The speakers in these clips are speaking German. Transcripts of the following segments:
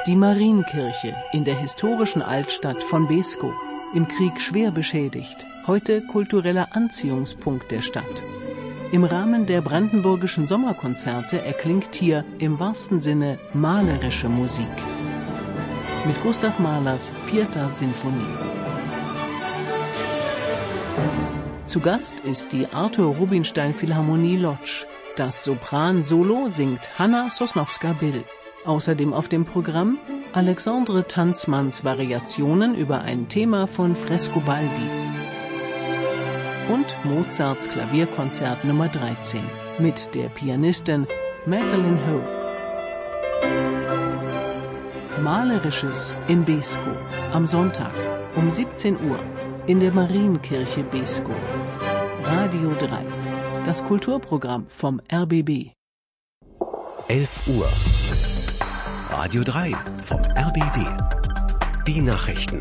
Die Marienkirche in der historischen Altstadt von Beeskow, im Krieg schwer beschädigt, heute kultureller Anziehungspunkt der Stadt. Im Rahmen der brandenburgischen Sommerkonzerte erklingt hier im wahrsten Sinne malerische Musik. Mit Gustav Mahlers 4. Sinfonie. Zu Gast ist die Arthur Rubinstein Philharmonie Łódź. Das Sopran-Solo singt Hanna Sosnowska-Bill. Außerdem auf dem Programm Alexandre Tanzmanns Variationen über ein Thema von Frescobaldi. Und Mozarts Klavierkonzert Nummer 13 mit der Pianistin Magdalene Ho. Malerisches in Beeskow am Sonntag um 17 Uhr in der Marienkirche Beeskow. Radio 3, das Kulturprogramm vom RBB. 11 Uhr. Radio 3 vom RBB. Die Nachrichten.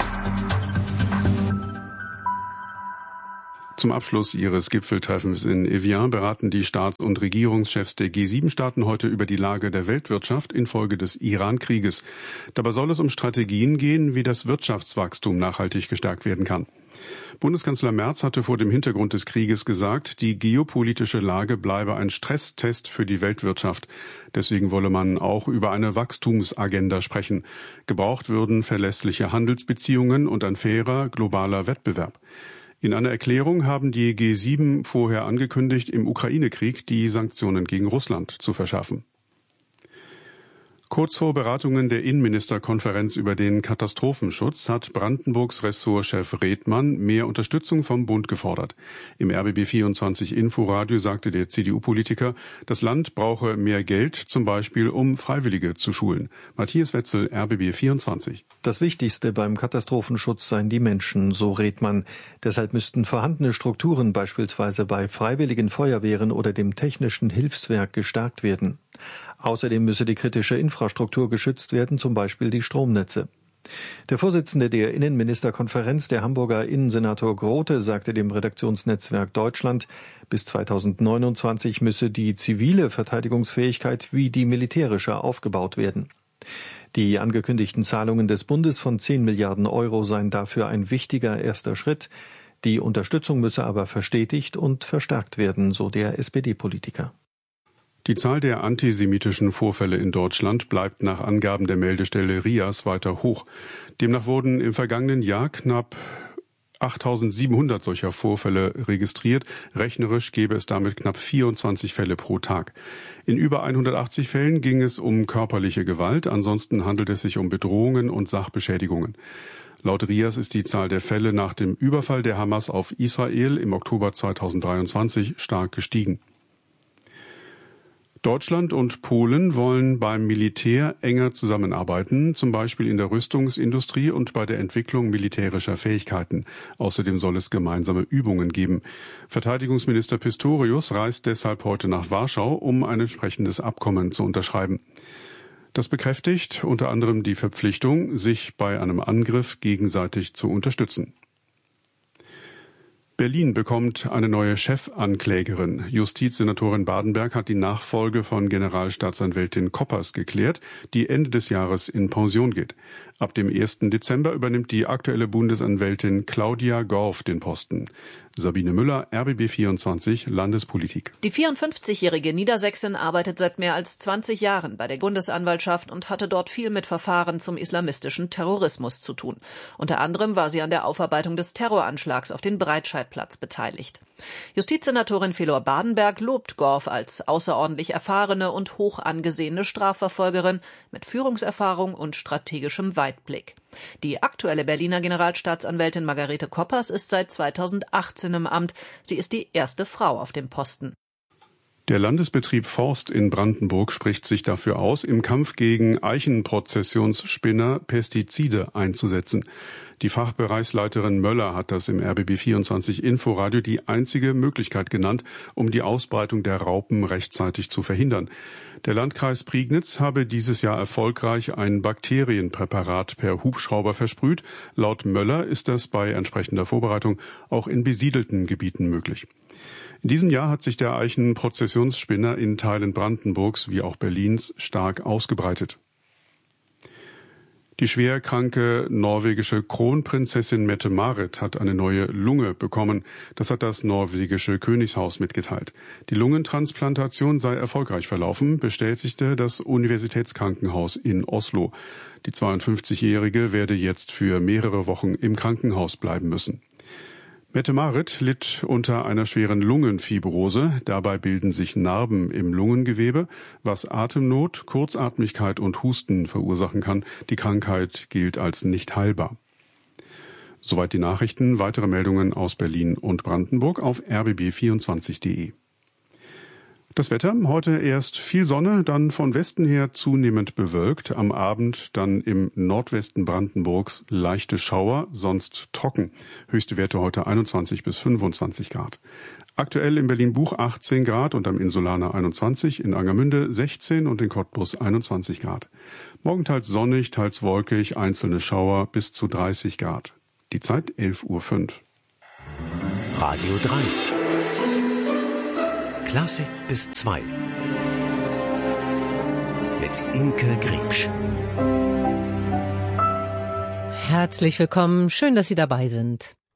Zum Abschluss ihres Gipfeltreffens in Evian beraten die Staats- und Regierungschefs der G7-Staaten heute über die Lage der Weltwirtschaft infolge des Iran-Krieges. Dabei soll es um Strategien gehen, wie das Wirtschaftswachstum nachhaltig gestärkt werden kann. Bundeskanzler Merz hatte vor dem Hintergrund des Krieges gesagt, die geopolitische Lage bleibe ein Stresstest für die Weltwirtschaft. Deswegen wolle man auch über eine Wachstumsagenda sprechen. Gebraucht würden verlässliche Handelsbeziehungen und ein fairer globaler Wettbewerb. In einer Erklärung haben die G7 vorher angekündigt, im Ukraine-Krieg die Sanktionen gegen Russland zu verschärfen. Kurz vor Beratungen der Innenministerkonferenz über den Katastrophenschutz hat Brandenburgs Ressortchef Redmann mehr Unterstützung vom Bund gefordert. Im RBB 24 Inforadio sagte der CDU-Politiker, das Land brauche mehr Geld, zum Beispiel um Freiwillige zu schulen. Matthias Wetzel, RBB 24. Das Wichtigste beim Katastrophenschutz seien die Menschen, so Redmann. Deshalb müssten vorhandene Strukturen beispielsweise bei freiwilligen Feuerwehren oder dem technischen Hilfswerk gestärkt werden. Außerdem müsse die kritische Infrastruktur geschützt werden, zum Beispiel die Stromnetze. Der Vorsitzende der Innenministerkonferenz, der Hamburger Innensenator Grote, sagte dem Redaktionsnetzwerk Deutschland, bis 2029 müsse die zivile Verteidigungsfähigkeit wie die militärische aufgebaut werden. Die angekündigten Zahlungen des Bundes von 10 Milliarden Euro seien dafür ein wichtiger erster Schritt. Die Unterstützung müsse aber verstetigt und verstärkt werden, so der SPD-Politiker. Die Zahl der antisemitischen Vorfälle in Deutschland bleibt nach Angaben der Meldestelle RIAS weiter hoch. Demnach wurden im vergangenen Jahr knapp 8.700 solcher Vorfälle registriert. Rechnerisch gäbe es damit knapp 24 Fälle pro Tag. In über 180 Fällen ging es um körperliche Gewalt. Ansonsten handelt es sich um Bedrohungen und Sachbeschädigungen. Laut RIAS ist die Zahl der Fälle nach dem Überfall der Hamas auf Israel im Oktober 2023 stark gestiegen. Deutschland und Polen wollen beim Militär enger zusammenarbeiten, zum Beispiel in der Rüstungsindustrie und bei der Entwicklung militärischer Fähigkeiten. Außerdem soll es gemeinsame Übungen geben. Verteidigungsminister Pistorius reist deshalb heute nach Warschau, um ein entsprechendes Abkommen zu unterschreiben. Das bekräftigt unter anderem die Verpflichtung, sich bei einem Angriff gegenseitig zu unterstützen. Berlin bekommt eine neue Chefanklägerin. Justizsenatorin Badenberg hat die Nachfolge von Generalstaatsanwältin Koppers geklärt, die Ende des Jahres in Pension geht. Ab dem 1. Dezember übernimmt die aktuelle Bundesanwältin Claudia Gorf den Posten. Sabine Müller, RBB 24, Landespolitik. Die 54-jährige Niedersächsin arbeitet seit mehr als 20 Jahren bei der Bundesanwaltschaft und hatte dort viel mit Verfahren zum islamistischen Terrorismus zu tun. Unter anderem war sie an der Aufarbeitung des Terroranschlags auf den Breitscheidplatz beteiligt. Justizsenatorin Felor Badenberg lobt Gorf als außerordentlich erfahrene und hoch angesehene Strafverfolgerin mit Führungserfahrung und strategischem Weitblick. Die aktuelle Berliner Generalstaatsanwältin Margarete Koppers ist seit 2018 im Amt. Sie ist die erste Frau auf dem Posten. Der Landesbetrieb Forst in Brandenburg spricht sich dafür aus, im Kampf gegen Eichenprozessionsspinner Pestizide einzusetzen. Die Fachbereichsleiterin Möller hat das im RBB 24 Inforadio die einzige Möglichkeit genannt, um die Ausbreitung der Raupen rechtzeitig zu verhindern. Der Landkreis Prignitz habe dieses Jahr erfolgreich ein Bakterienpräparat per Hubschrauber versprüht. Laut Möller ist das bei entsprechender Vorbereitung auch in besiedelten Gebieten möglich. In diesem Jahr hat sich der Eichenprozessionsspinner in Teilen Brandenburgs wie auch Berlins stark ausgebreitet. Die schwerkranke norwegische Kronprinzessin Mette-Marit hat eine neue Lunge bekommen. Das hat das norwegische Königshaus mitgeteilt. Die Lungentransplantation sei erfolgreich verlaufen, bestätigte das Universitätskrankenhaus in Oslo. Die 52-Jährige werde jetzt für mehrere Wochen im Krankenhaus bleiben müssen. Mette-Marit litt unter einer schweren Lungenfibrose. Dabei bilden sich Narben im Lungengewebe, was Atemnot, Kurzatmigkeit und Husten verursachen kann. Die Krankheit gilt als nicht heilbar. Soweit die Nachrichten. Weitere Meldungen aus Berlin und Brandenburg auf rbb24.de. Das Wetter, heute erst viel Sonne, dann von Westen her zunehmend bewölkt, am Abend dann im Nordwesten Brandenburgs leichte Schauer, sonst trocken. Höchste Werte heute 21 bis 25 Grad. Aktuell in Berlin-Buch 18 Grad und am Insulaner 21, in Angermünde 16 und in Cottbus 21 Grad. Morgen teils sonnig, teils wolkig, einzelne Schauer bis zu 30 Grad. Die Zeit 11:05 Uhr. Radio 3. Klassik bis 2 mit Imke Griebsch. Herzlich willkommen, schön, dass Sie dabei sind.